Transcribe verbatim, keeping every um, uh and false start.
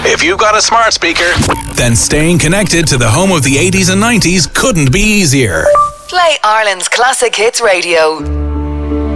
If you've got a smart speaker, then staying connected to the home of the eighties and nineties couldn't be easier. Play Ireland's Classic Hits Radio.